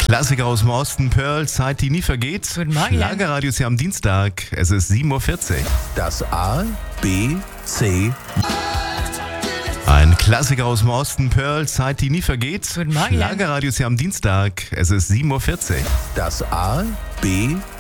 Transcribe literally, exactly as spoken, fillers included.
Klassiker aus dem Osten, Pearl, Zeit, die nie vergeht. Guten Morgen. Schlagerradio ist ja am Dienstag. Es ist sieben Uhr vierzig. Das A, B, C. Ein Klassiker aus dem Osten, Pearl, Zeit, die nie vergeht. Guten Morgen. Schlagerradio ist ja am Dienstag. Es ist sieben Uhr vierzig. Das A, B,